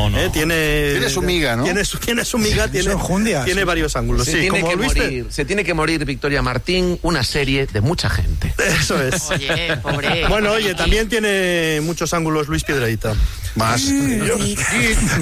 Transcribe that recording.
No. Tiene su miga, ¿no? Tiene su miga, tiene varios ángulos. Se tiene que morir Victoria Martín, una serie de mucha gente. Eso es. Oye, pobre. Bueno, también tiene muchos ángulos Luis Piedrahita. Más.